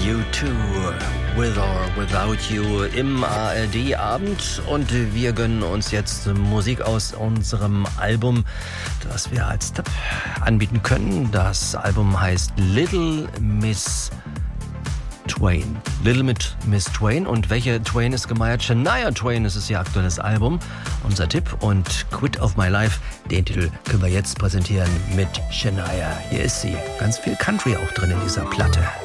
U2, With or Without You im ARD-Abend. Und wir gönnen uns jetzt Musik aus unserem Album, das wir als Tipp anbieten können. Das Album heißt Little Miss Twain. Little Miss Twain. Und welche Twain ist gemeint? Shania Twain ist es ihr aktuelles Album. Unser Tipp. Und Quit of My Life, den Titel können wir jetzt präsentieren mit Shania. Hier ist sie. Ganz viel Country auch drin in dieser Platte.